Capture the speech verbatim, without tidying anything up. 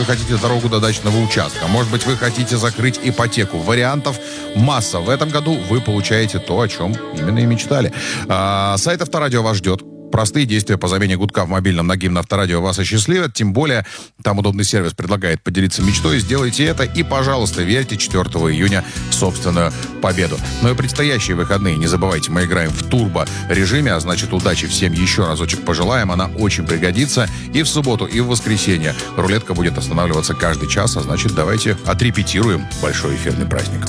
вы хотите дорогу до дачного участка. Может быть, вы хотите закрыть ипотеку. Вариантов масса. В этом году вы получаете то, о чем именно и мечтали. А, сайт Авторадио вас ждет. Простые действия по замене гудка в мобильном на гимн Авторадио вас осчастливят. Тем более, там удобный сервис предлагает поделиться мечтой. Сделайте это и, пожалуйста, верьте четвёртого июня в собственную победу. Ну и предстоящие выходные. Не забывайте, мы играем в турбо-режиме, а значит, удачи всем еще разочек пожелаем. Она очень пригодится и в субботу, и в воскресенье. Рулетка будет останавливаться каждый час, а значит, давайте отрепетируем большой эфирный праздник.